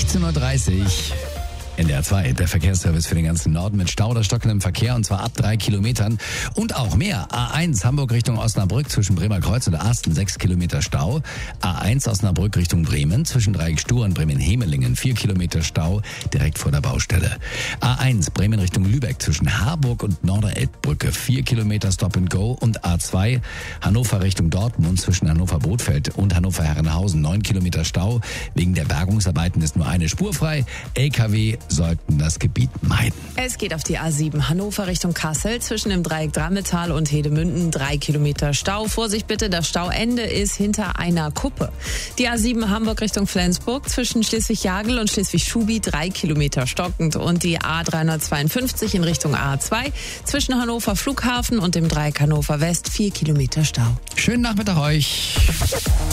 16:30 Uhr. NDR 2, der Verkehrsservice für den ganzen Norden mit Stau oder stockendem Verkehr und zwar ab 3 Kilometern und auch mehr. A1 Hamburg Richtung Osnabrück zwischen Bremer Kreuz und Asten 6 Kilometer Stau. A1 Osnabrück Richtung Bremen zwischen Dreieck-Stur und Bremen-Hemelingen 4 Kilometer Stau direkt vor der Baustelle. A1 Bremen Richtung Lübeck zwischen Harburg und Norderelbbrücke 4 Kilometer Stop and Go und A2 Hannover Richtung Dortmund zwischen Hannover-Bothfeld und Hannover-Herrenhausen 9 Kilometer Stau. Wegen der Bergungsarbeiten ist nur eine Spur frei. LKW sollten das Gebiet meiden. Es geht auf die A7 Hannover Richtung Kassel zwischen dem Dreieck Drammetal und Hedemünden 3 Kilometer Stau. Vorsicht bitte, das Stauende ist hinter einer Kuppe. Die A7 Hamburg Richtung Flensburg zwischen Schleswig-Jagel und Schleswig-Schubi 3 Kilometer stockend und die A352 in Richtung A2 zwischen Hannover Flughafen und dem Dreieck Hannover West 4 Kilometer Stau. Schönen Nachmittag euch.